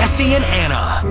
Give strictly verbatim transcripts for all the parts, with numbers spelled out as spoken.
Jesse and Anna.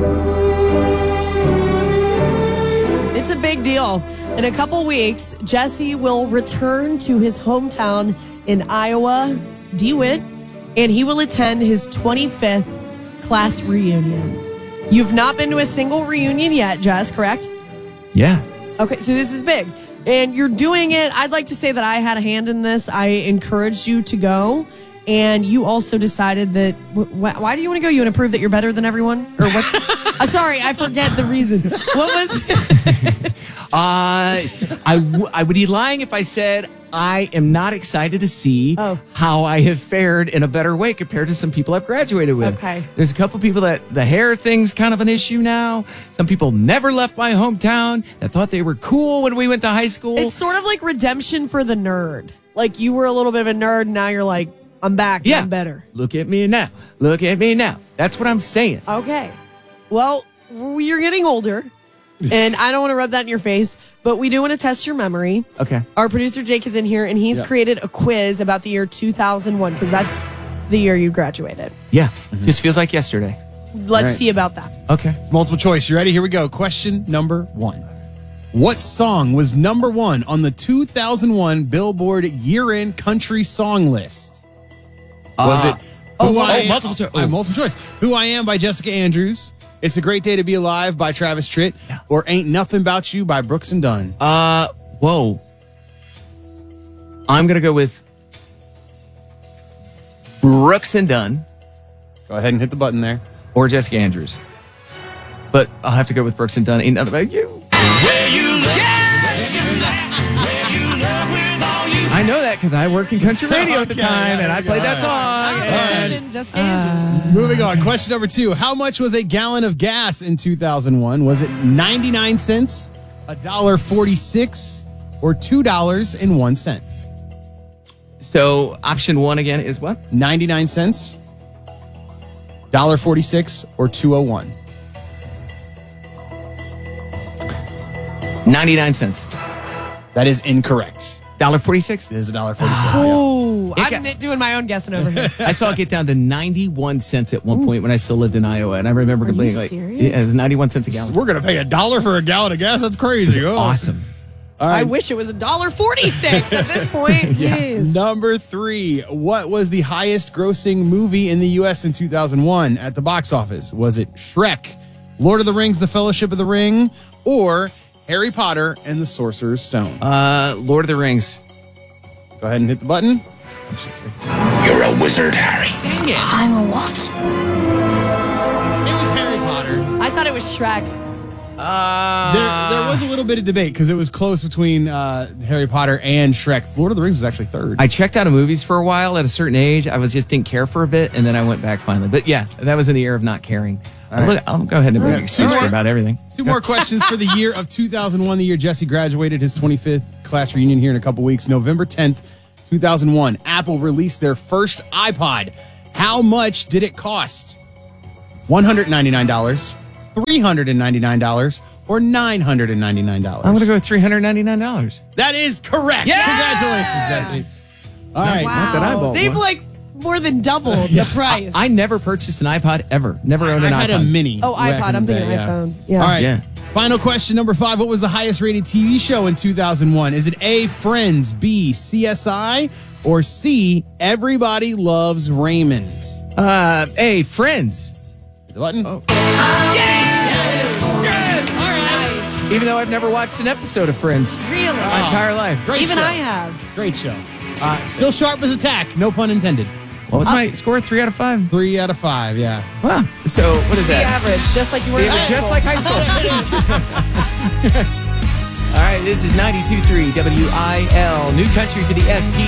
It's a big deal. In a couple weeks, Jesse will return to his hometown in Iowa, DeWitt, and he will attend his twenty-fifth class reunion. You've not been to a single reunion yet, Jess, correct? Yeah. Okay, so this is big. And you're doing it. I'd like to say that I had a hand in this. I encouraged you to go. And you also decided that, wh- why do you want to go? You want to prove that you're better than everyone? Or what's, uh, sorry, I forget the reason. What was it? uh, I, w- I would be lying if I said I am not excited to see Oh. how I have fared in a better way compared to some people I've graduated with. Okay. There's a couple people that the hair thing's kind of an issue now. Some people never left my hometown that thought they were cool when we went to high school. It's sort of like redemption for the nerd. Like you were a little bit of a nerd, and now you're like, I'm back. Yeah. I'm better. Look at me now. Look at me now. That's what I'm saying. Okay. Well, you're getting older, and I don't want to rub that in your face, but we do want to test your memory. Okay. Our producer Jake is in here, and he's Yeah. created a quiz about the year two thousand one, because that's the year you graduated. Yeah. Just feels like yesterday. Let's Right. see about that. Okay. It's multiple choice. You ready? Here we go. Question number one. What song was number one on the two thousand one Billboard year-end country song list? Was Uh, it Who oh, I oh, Am- multiple cho- uh, oh. multiple choice. Who I Am by Jessica Andrews. It's a Great Day to Be Alive by Travis Tritt. Yeah. Or Ain't Nothing About You by Brooks and Dunn. Uh, whoa. I'm going to go with Brooks and Dunn Go ahead and hit the button there. or Jessica Andrews. But I'll have to go with Brooks and Dunn. Ain't nothing about you. I know that because I worked in country radio at the Okay, time, yeah, and I there we played go. that song. and- And Jessica Andrews. Moving on. Question number two. How much was a gallon of gas in two thousand one? Was it ninety-nine cents, one dollar forty-six, or two dollars and one cent? So option one again is what? ninety-nine cents, one dollar forty-six, or two oh one? ninety-nine cents. That is incorrect. one dollar forty-six? It is one dollar forty-six. yeah. Ooh, It I'm got- doing my own guessing over here. I saw it get down to ninety-one cents at one point when I still lived in Iowa. And I remember Are you being like, serious? yeah, it was ninety-one cents a gallon. We're going to pay a dollar for a gallon of gas? That's crazy. Oh. Awesome. All I right. wish it was one dollar forty-six at this point. Jeez. Number three. What was the highest grossing movie in the U S in two thousand one at the box office? Was it Shrek, Lord of the Rings, The Fellowship of the Ring, or Harry Potter and the Sorcerer's Stone? Uh, Lord of the Rings. Go ahead and hit the button. You're a wizard, Harry. Dang it. I'm a what? It was Harry Potter. I thought it was Shrek. Uh, There, there was a little bit of debate because it was close between uh, Harry Potter and Shrek. Lord of the Rings was actually third. I checked out of movies for a while at a certain age. I was just didn't care for a bit, and then I went back finally. But yeah, that was in the era of not caring. I'll, look, I'll go ahead and make an excuse for about everything. Two more questions for the year of two thousand one, the year Jesse graduated his twenty-fifth class reunion here in a couple weeks. November tenth, two thousand one, Apple released their first iPod. How much did it cost? one hundred ninety-nine dollars, three hundred ninety-nine dollars, or nine hundred ninety-nine dollars? I'm going to go with three hundred ninety-nine dollars. That is correct. Yes! Congratulations, Jesse. All right. Not that I bought They've one. like more than doubled the price. I never purchased an iPod ever. Never owned I an had iPod. a mini. Oh, back iPod. in I'm the thinking day, iPhone. Yeah. All right. Yeah. Final question number five. What was the highest rated T V show in two thousand one? Is it A, Friends, B, C S I, or C, Everybody Loves Raymond? Uh, hey, Friends. Hit the button. Oh. Even though I've never watched an episode of Friends Really? my entire life. Great Even show. I have. Great show. Uh, still sharp as a tack. No pun intended. What was my score? Three out of five? Three out of five, yeah. Wow. So, what is The that? average, just like you were in Yeah, high just school. like high school. All right, this is ninety-two point three W I L, New Country for the S T